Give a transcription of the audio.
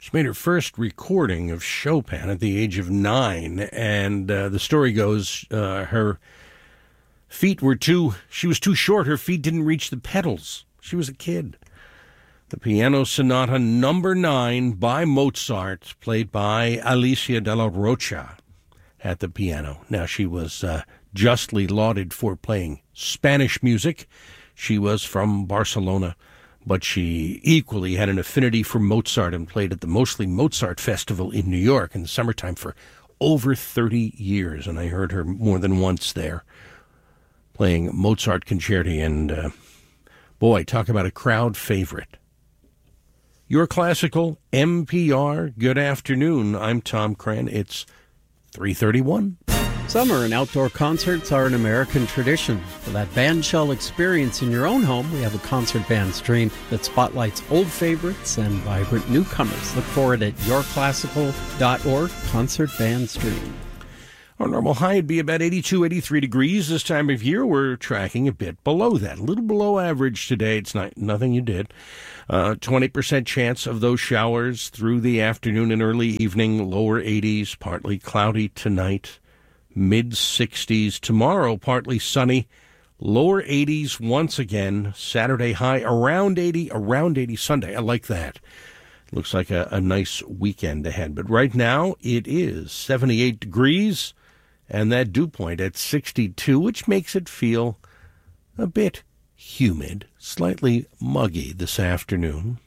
She made her first recording of Chopin at the age of 9, and the story goes her feet were she was too short. Her feet didn't reach the pedals. She was a kid. The Piano Sonata Number 9 by Mozart, played by Alicia Della Rocha at the piano. Now, she was justly lauded for playing Spanish music. She was from Barcelona, but she equally had an affinity for Mozart and played at the Mostly Mozart Festival in New York in the summertime for over 30 years. And I heard her more than once there playing Mozart concerti. And boy, talk about a crowd favorite. Your Classical NPR. Good afternoon. I'm Tom Cran. It's 3:31. Summer and outdoor concerts are an American tradition. For that bandshell experience in your own home, we have a concert band stream that spotlights old favorites and vibrant newcomers. Look for it at yourclassical.org, concert band stream. Our normal high would be about 82, 83 degrees this time of year. We're tracking a bit below that, a little below average today. It's nothing you did. 20% chance of those showers through the afternoon and early evening, lower 80s, partly cloudy tonight. Mid-60s tomorrow, partly sunny, lower 80s once again. Saturday high around 80 Sunday. I like that. Looks like a nice weekend ahead. But right now it is 78 degrees and that dew point at 62, which makes it feel a bit humid, slightly muggy this afternoon.